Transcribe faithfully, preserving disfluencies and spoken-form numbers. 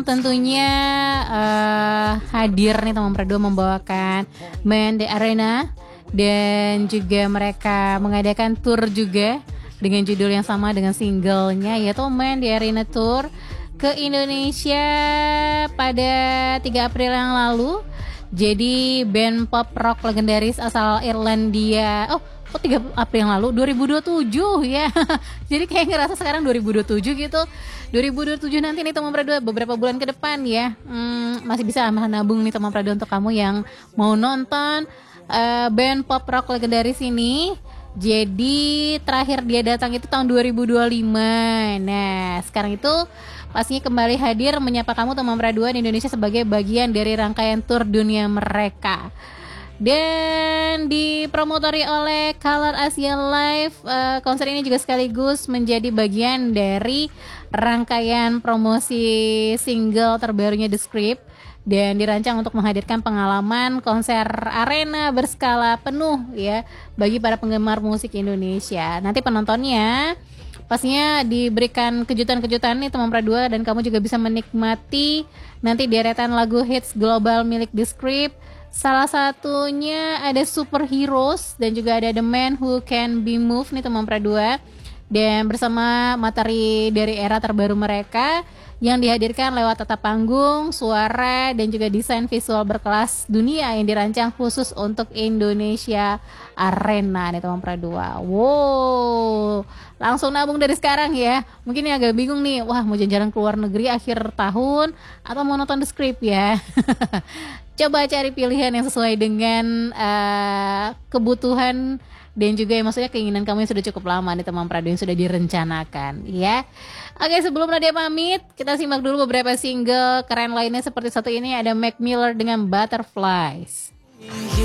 yang tentunya uh, hadir nih teman Prado membawakan Man The Arena, dan juga mereka mengadakan tour juga dengan judul yang sama dengan singlenya, yaitu Man The Arena Tour ke Indonesia pada tiga April yang lalu. Jadi band pop rock legendaris asal Irlandia, oh kok tiga April yang lalu, dua ribu dua puluh tujuh ya. Jadi kayak ngerasa sekarang dua ribu dua puluh tujuh gitu. dua ribu dua puluh tujuh nanti nih teman Prado, beberapa bulan ke depan ya. hmm, Masih bisa nabung nih teman Prado untuk kamu yang mau nonton uh, band pop rock legendaris ini. Jadi terakhir dia datang itu tahun dua ribu dua puluh lima. Nah sekarang itu pastinya kembali hadir menyapa kamu teman Prado di Indonesia sebagai bagian dari rangkaian tour dunia mereka. Dan dipromotori oleh Color Asia Live, uh, konser ini juga sekaligus menjadi bagian dari rangkaian promosi single terbarunya The Script, dan dirancang untuk menghadirkan pengalaman konser arena berskala penuh ya bagi para penggemar musik Indonesia. Nanti penontonnya pastinya diberikan kejutan-kejutan nih teman Prado, dan kamu juga bisa menikmati nanti deretan lagu hits global milik The Script. Salah satunya ada Superheroes dan juga ada The Man Who Can Be Moved nih teman Prado. Dan bersama materi dari era terbaru mereka yang dihadirkan lewat tata panggung, suara, dan juga desain visual berkelas dunia yang dirancang khusus untuk Indonesia Arena nih teman Prado. Wow, langsung nabung dari sekarang ya. Mungkin yang agak bingung nih, wah mau jalan-jalan ke luar negeri akhir tahun atau mau nonton The Script ya. Coba cari pilihan yang sesuai dengan uh, kebutuhan dan juga ya, maksudnya keinginan kamu yang sudah cukup lama nih teman Prado, yang sudah direncanakan ya. Oke, sebelum Nadia pamit, kita simak dulu beberapa single keren lainnya seperti satu ini, ada Mac Miller dengan Butterflies.